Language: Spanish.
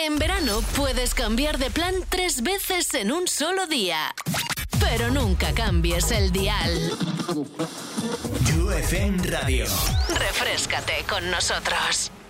En verano puedes cambiar de plan 3 veces en un solo día. Pero nunca cambies el dial. You FM Radio. Refréscate con nosotros.